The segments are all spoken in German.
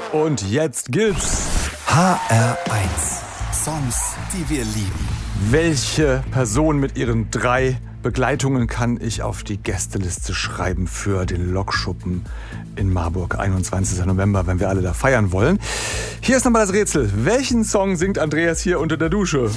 Und jetzt gilt's. HR1. Songs, die wir lieben. Welche Person mit ihren 3 Begleitungen kann ich auf die Gästeliste schreiben für den Lokschuppen in Marburg, 21. November, wenn wir alle da feiern wollen? Hier ist nochmal das Rätsel. Welchen Song singt Andreas hier unter der Dusche?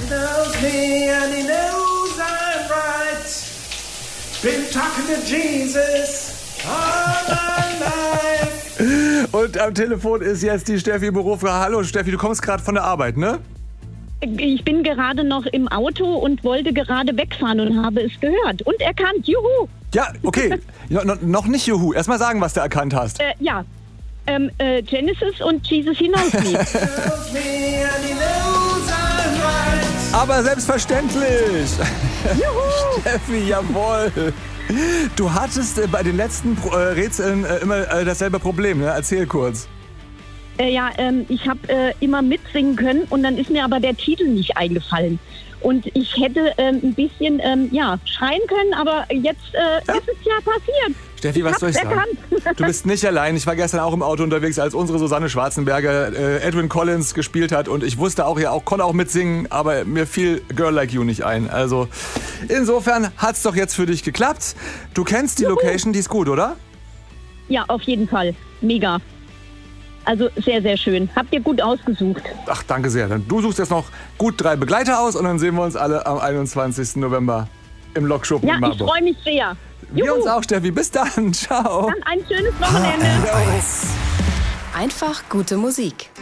Und am Telefon ist jetzt die Steffi Berufra. Hallo Steffi, du kommst gerade von der Arbeit, ne? Ich bin gerade noch im Auto und wollte gerade wegfahren und habe es gehört. Und erkannt, juhu! Ja, okay. Noch nicht juhu. Erst mal sagen, was du erkannt hast. Ja. Genesis und Jesus He Knows Me. Aber selbstverständlich. Juhu! Steffi, jawohl. Du hattest bei den letzten Rätseln immer dasselbe Problem, ne? Erzähl kurz. Ich habe immer mitsingen können und dann ist mir aber der Titel nicht eingefallen. Und ich hätte ein bisschen schreien können, aber jetzt ist es ja passiert. Steffi, was soll ich sagen? Du bist nicht allein. Ich war gestern auch im Auto unterwegs, als unsere Susanne Schwarzenberger Edwin Collins gespielt hat. Und ich wusste konnte auch mitsingen, aber mir fiel Girl Like You nicht ein. Also insofern hat's doch jetzt für dich geklappt. Du kennst die Location, die ist gut, oder? Ja, auf jeden Fall. Mega. Also sehr, sehr schön. Habt ihr gut ausgesucht. Ach, danke sehr. Du suchst jetzt noch gut 3 Begleiter aus und dann sehen wir uns alle am 21. November im Lokschuppen in Marburg. Ja, ich freue mich sehr. Wir uns auch, Steffi. Bis dann. Ciao. Dann ein schönes Wochenende. HR1. Einfach gute Musik.